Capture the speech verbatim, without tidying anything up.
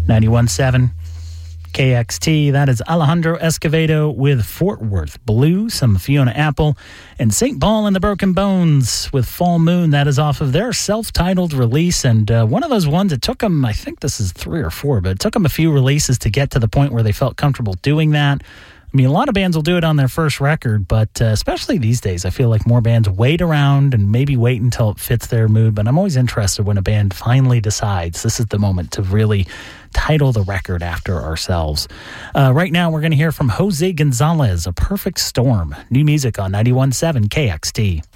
ninety-one point seven K X T. That is Alejandro Escovedo with Fort Worth Blue, some Fiona Apple, and Saint Paul and the Broken Bones with Fall Moon. That is off of their self-titled release, and uh, one of those ones, it took them, I think this is three or four, but it took them a few releases to get to the point where they felt comfortable doing that. I mean, a lot of bands will do it on their first record, but uh, especially these days, I feel like more bands wait around and maybe wait until it fits their mood. But I'm always interested when a band finally decides this is the moment to really title the record after ourselves. Uh, right now, we're going to hear from Jose Gonzalez, A Perfect Storm. New music on ninety-one point seven K X T.